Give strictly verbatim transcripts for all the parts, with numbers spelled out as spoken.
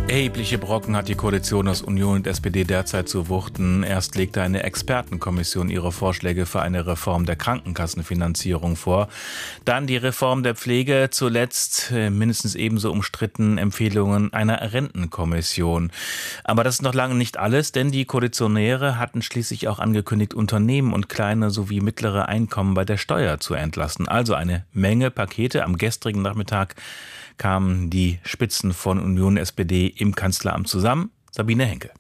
Erhebliche Brocken hat die Koalition aus Union und S P D derzeit zu wuchten. Erst legte eine Expertenkommission ihre Vorschläge für eine Reform der Krankenkassenfinanzierung vor. Dann die Reform der Pflege, zuletzt mindestens ebenso umstritten Empfehlungen einer Rentenkommission. Aber das ist noch lange nicht alles, denn die Koalitionäre hatten schließlich auch angekündigt, Unternehmen und kleine sowie mittlere Einkommen bei der Steuer zu entlasten. Also eine Menge Pakete. Am gestrigen Nachmittag kamen die Spitzen von Union und S P D im Kanzleramt zusammen. Sabine Henke.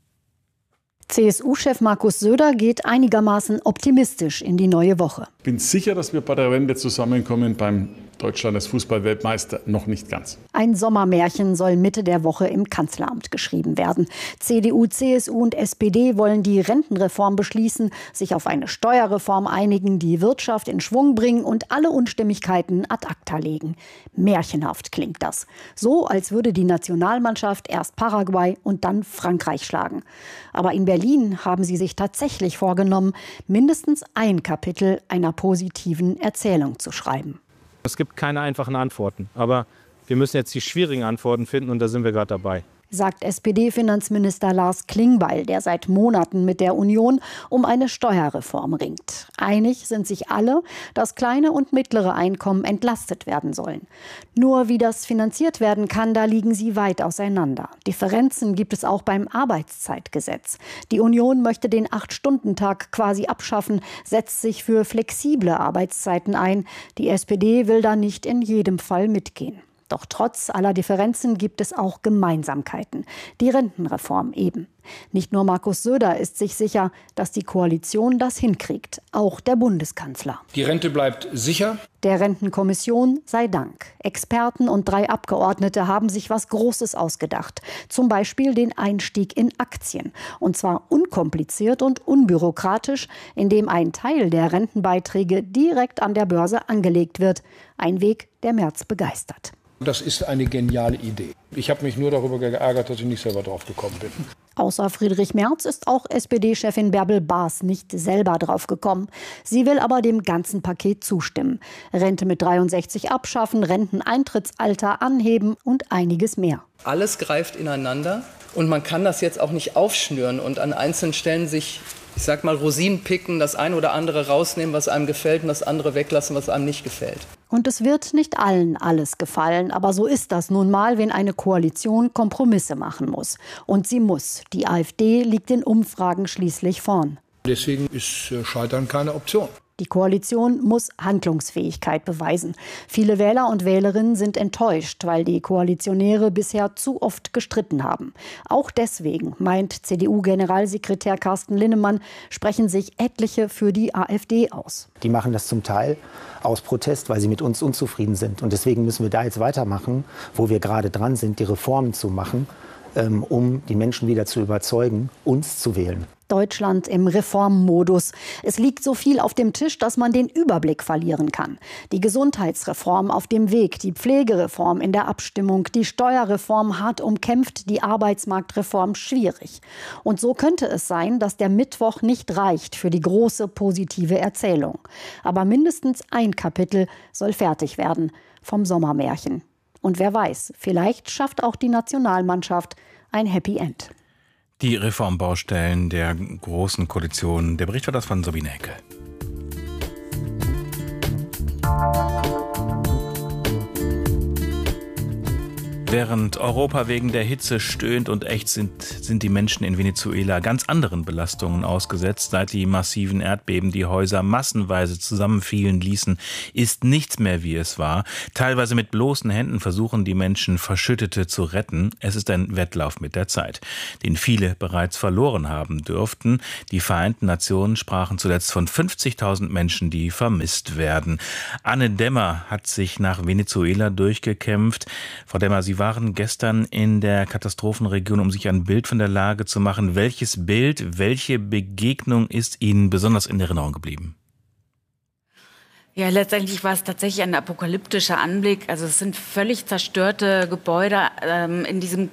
C S U-Chef Markus Söder geht einigermaßen optimistisch in die neue Woche. Ich bin sicher, dass wir bei der Wende zusammenkommen. Beim Deutschland als Fußballweltmeister noch nicht ganz. Ein Sommermärchen soll Mitte der Woche im Kanzleramt geschrieben werden. C D U, C S U und S P D wollen die Rentenreform beschließen, sich auf eine Steuerreform einigen, die Wirtschaft in Schwung bringen und alle Unstimmigkeiten ad acta legen. Märchenhaft klingt das. So, als würde die Nationalmannschaft erst Paraguay und dann Frankreich schlagen. Aber in Berlin haben sie sich tatsächlich vorgenommen, mindestens ein Kapitel einer positiven Erzählung zu schreiben. Es gibt keine einfachen Antworten, aber wir müssen jetzt die schwierigen Antworten finden und da sind wir gerade dabei. Sagt S P D-Finanzminister Lars Klingbeil, der seit Monaten mit der Union um eine Steuerreform ringt. Einig sind sich alle, dass kleine und mittlere Einkommen entlastet werden sollen. Nur wie das finanziert werden kann, da liegen sie weit auseinander. Differenzen gibt es auch beim Arbeitszeitgesetz. Die Union möchte den Acht-Stunden-Tag quasi abschaffen, setzt sich für flexible Arbeitszeiten ein. Die S P D will da nicht in jedem Fall mitgehen. Doch trotz aller Differenzen gibt es auch Gemeinsamkeiten. Die Rentenreform eben. Nicht nur Markus Söder ist sich sicher, dass die Koalition das hinkriegt. Auch der Bundeskanzler. Die Rente bleibt sicher. Der Rentenkommission sei Dank. Experten und drei Abgeordnete haben sich was Großes ausgedacht. Zum Beispiel den Einstieg in Aktien. Und zwar unkompliziert und unbürokratisch, indem ein Teil der Rentenbeiträge direkt an der Börse angelegt wird. Ein Weg, der Merz begeistert. Das ist eine geniale Idee. Ich habe mich nur darüber geärgert, dass ich nicht selber drauf gekommen bin. Außer Friedrich Merz ist auch S P D-Chefin Bärbel Baas nicht selber drauf gekommen. Sie will aber dem ganzen Paket zustimmen. Rente mit dreiundsechzig abschaffen, Renteneintrittsalter anheben und einiges mehr. Alles greift ineinander und man kann das jetzt auch nicht aufschnüren und an einzelnen Stellen sich, ich sag mal, Rosinen picken, das eine oder andere rausnehmen, was einem gefällt und das andere weglassen, was einem nicht gefällt. Und es wird nicht allen alles gefallen, aber so ist das nun mal, wenn eine Koalition Kompromisse machen muss. Und sie muss. Die AfD liegt in Umfragen schließlich vorn. Deswegen ist Scheitern keine Option. Die Koalition muss Handlungsfähigkeit beweisen. Viele Wähler und Wählerinnen sind enttäuscht, weil die Koalitionäre bisher zu oft gestritten haben. Auch deswegen, meint C D U-Generalsekretär Carsten Linnemann, sprechen sich etliche für die AfD aus. Die machen das zum Teil aus Protest, weil sie mit uns unzufrieden sind. Und deswegen müssen wir da jetzt weitermachen, wo wir gerade dran sind, die Reformen zu machen, um die Menschen wieder zu überzeugen, uns zu wählen. Deutschland im Reformmodus. Es liegt so viel auf dem Tisch, dass man den Überblick verlieren kann. Die Gesundheitsreform auf dem Weg, die Pflegereform in der Abstimmung, die Steuerreform hart umkämpft, die Arbeitsmarktreform schwierig. Und so könnte es sein, dass der Mittwoch nicht reicht für die große positive Erzählung. Aber mindestens ein Kapitel soll fertig werden vom Sommermärchen. Und wer weiß, vielleicht schafft auch die Nationalmannschaft ein Happy End. Die Reformbaustellen der Großen Koalition. Der Bericht war das von Sabine Henke. Während Europa wegen der Hitze stöhnt und ächzt, sind, sind die Menschen in Venezuela ganz anderen Belastungen ausgesetzt. Seit die massiven Erdbeben die Häuser massenweise zusammenfielen ließen, ist nichts mehr, wie es war. Teilweise mit bloßen Händen versuchen die Menschen, Verschüttete zu retten. Es ist ein Wettlauf mit der Zeit, den viele bereits verloren haben dürften. Die Vereinten Nationen sprachen zuletzt von fünfzigtausend Menschen, die vermisst werden. Anne Dämmer hat sich nach Venezuela durchgekämpft. Frau Dämmer, Sie waren gestern in der Katastrophenregion, um sich ein Bild von der Lage zu machen. Welches Bild, welche Begegnung ist Ihnen besonders in Erinnerung geblieben? Ja, letztendlich war es tatsächlich ein apokalyptischer Anblick. Also es sind völlig zerstörte Gebäude ähm, in diesem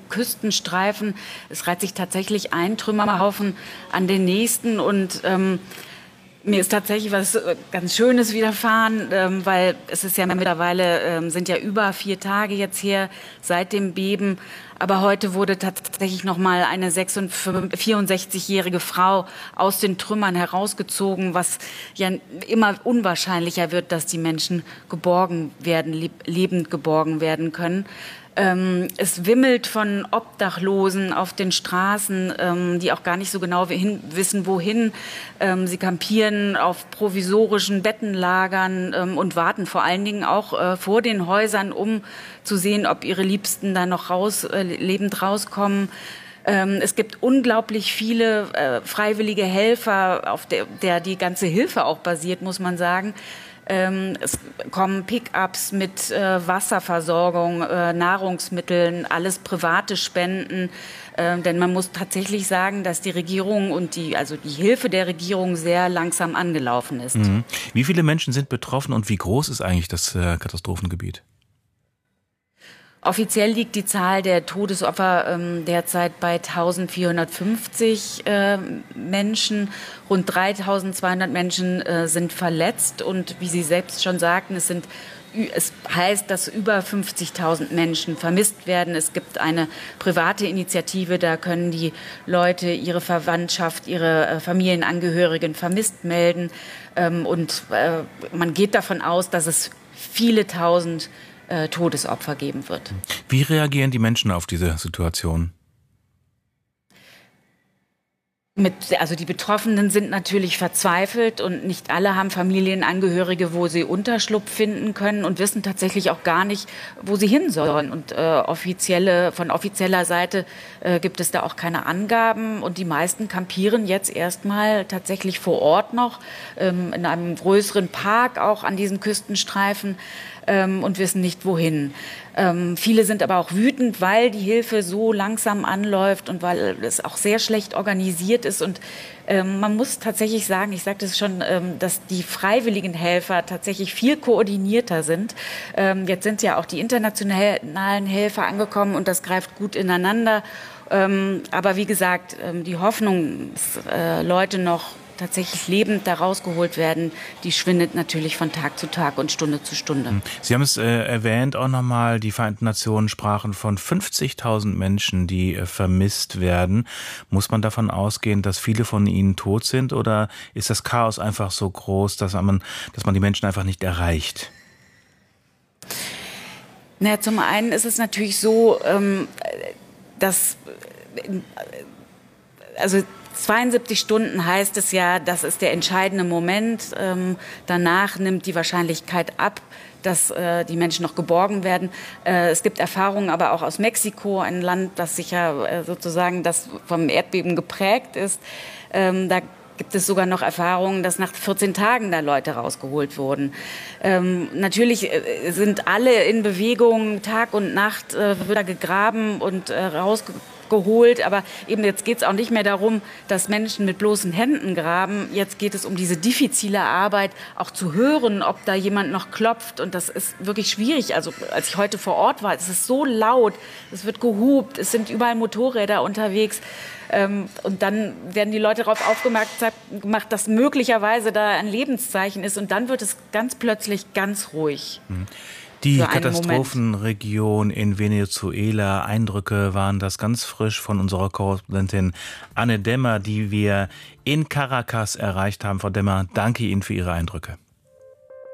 Küstenstreifen. Es reiht sich tatsächlich ein Trümmerhaufen an den nächsten und ähm, Mir ist tatsächlich was ganz Schönes widerfahren, ähm, weil es ist ja mittlerweile, ähm, sind ja über vier Tage jetzt her seit dem Beben. Aber heute wurde tatsächlich noch mal eine vierundsechzigjährige Frau aus den Trümmern herausgezogen, was ja immer unwahrscheinlicher wird, dass die Menschen geborgen werden, lebend geborgen werden können. Ähm, es wimmelt von Obdachlosen auf den Straßen, ähm, die auch gar nicht so genau hin, wissen, wohin. Ähm, sie kampieren auf provisorischen Bettenlagern ähm, und warten vor allen Dingen auch äh, vor den Häusern, um zu sehen, ob ihre Liebsten da noch raus, äh, lebend rauskommen. Ähm, es gibt unglaublich viele äh, freiwillige Helfer, auf der, der die ganze Hilfe auch basiert, muss man sagen. Es kommen Pick-ups mit äh, Wasserversorgung, äh, Nahrungsmitteln, alles private Spenden. Äh, denn man muss tatsächlich sagen, dass die Regierung und die, also die Hilfe der Regierung sehr langsam angelaufen ist. Mhm. Wie viele Menschen sind betroffen und wie groß ist eigentlich das äh, Katastrophengebiet? Offiziell liegt die Zahl der Todesopfer ähm, derzeit bei eintausendvierhundertfünfzig äh, Menschen. Rund dreitausendzweihundert Menschen äh, sind verletzt. Und wie Sie selbst schon sagten, es, sind, es heißt, dass über fünfzigtausend Menschen vermisst werden. Es gibt eine private Initiative, da können die Leute ihre Verwandtschaft, ihre äh, Familienangehörigen vermisst melden. Ähm, und äh, man geht davon aus, dass es viele tausend Todesopfer geben wird. Wie reagieren die Menschen auf diese Situation? Mit, also die Betroffenen sind natürlich verzweifelt und nicht alle haben Familienangehörige, wo sie Unterschlupf finden können und wissen tatsächlich auch gar nicht, wo sie hin sollen. Und äh, offizielle, von offizieller Seite äh, gibt es da auch keine Angaben und die meisten kampieren jetzt erstmal tatsächlich vor Ort noch ähm, in einem größeren Park auch an diesen Küstenstreifen ähm, und wissen nicht wohin. Ähm, viele sind aber auch wütend, weil die Hilfe so langsam anläuft und weil es auch sehr schlecht organisiert ist. Und ähm, man muss tatsächlich sagen, ich sagte es schon, ähm, dass die freiwilligen Helfer tatsächlich viel koordinierter sind. Ähm, jetzt sind ja auch die internationalen Helfer angekommen und das greift gut ineinander. Ähm, aber wie gesagt, ähm, die Hoffnung, dass äh, Leute noch tatsächlich lebend da rausgeholt werden, die schwindet natürlich von Tag zu Tag und Stunde zu Stunde. Sie haben es äh, erwähnt auch nochmal, die Vereinten Nationen sprachen von fünfzigtausend Menschen, die äh, vermisst werden. Muss man davon ausgehen, dass viele von ihnen tot sind oder ist das Chaos einfach so groß, dass man, dass man die Menschen einfach nicht erreicht? Na, zum einen ist es natürlich so, ähm, dass also zweiundsiebzig Stunden heißt es ja, das ist der entscheidende Moment. Ähm, danach nimmt die Wahrscheinlichkeit ab, dass äh, die Menschen noch geborgen werden. Äh, es gibt Erfahrungen aber auch aus Mexiko, ein Land, das sicher äh, sozusagen das vom Erdbeben geprägt ist. Ähm, da gibt es sogar noch Erfahrungen, dass nach vierzehn Tagen da Leute rausgeholt wurden. Ähm, natürlich äh, sind alle in Bewegung, Tag und Nacht äh, wird da gegraben und äh, rausgeholt. geholt, aber eben jetzt geht es auch nicht mehr darum, dass Menschen mit bloßen Händen graben. Jetzt geht es um diese diffizile Arbeit, auch zu hören, ob da jemand noch klopft und das ist wirklich schwierig. Also als ich heute vor Ort war, es ist so laut, es wird gehupt, es sind überall Motorräder unterwegs ähm, und dann werden die Leute darauf aufmerksam gemacht, dass möglicherweise da ein Lebenszeichen ist und dann wird es ganz plötzlich ganz ruhig. Mhm. Die Katastrophenregion in Venezuela, Eindrücke waren das ganz frisch von unserer Korrespondentin Anne Demmer, die wir in Caracas erreicht haben. Frau Demmer, danke Ihnen für Ihre Eindrücke.